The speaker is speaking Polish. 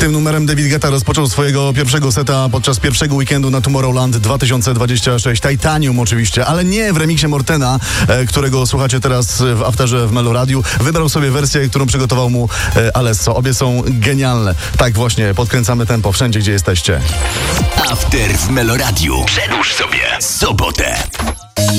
Tym numerem David Guetta rozpoczął swojego pierwszego seta podczas pierwszego weekendu na Tomorrowland 2026. Titanium oczywiście, ale nie w remiksie Mortena, którego słuchacie teraz w Afterze w Melo Radio. Wybrał sobie wersję, którą przygotował mu Alesso. Obie są genialne. Tak właśnie, podkręcamy tempo wszędzie, gdzie jesteście. After w Melo Radio. Przedłuż sobie sobotę.